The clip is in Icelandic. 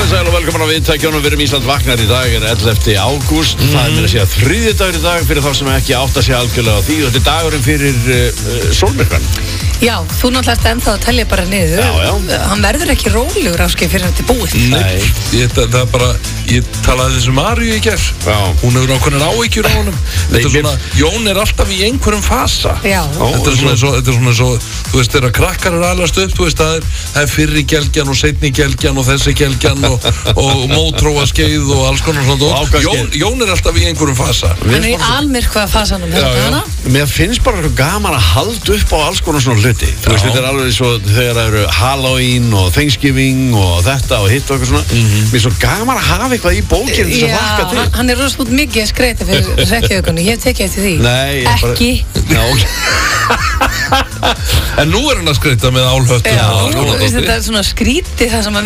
Sæl og velkomin á Viðtækjunum. Við erum Ísland vaknar í dag, 11. ágúst. Það er meira að segja þriðji dagur í dag fyrir þá sem ekki átta sig algjörlega á því. Þetta er dagurinn fyrir sólmyrkvann. Já, þú náttúrulega ert ennþá að telja bara niður. Já. Hann verður ekki rólegur Ásgeir fyrir þetta er búið. Nei, það er bara, ég talaði þessu Maríu í gerð. Já. Hún hefur ákveðnar áhyggjur á honum. Þetta er svona, Jón er alltaf í einhverjum fasa. Já. Þetta er svona svo, þú veist, þegar krakkar alast upp, þú veist, það er fyrri gelgjan og seinni gelgjan og þessi gelgjan og mótróa skeið og alls konar svona. Jón er alltaf í einhverjum fasa. Hann er í almyrkva fasanum, hérna. Mér finnst bara gaman að halda upp á alls konar svona hluti. Þú veist, þetta er alveg svo þegar það eru Halloween og Thanksgiving og þetta og hitt og eitthvað svona. Mér er svo gaman að hafa eitthvað í bókinu þess að hlakka til. Já, hann er rosalega mikið að skreita fyrir hrekkjavökunni. Ég tekið eftir því. Nei, ekki. Já, ok. En nú er hann að skreita með álhöttum og alls konar. Þetta er svona skrítið það sem að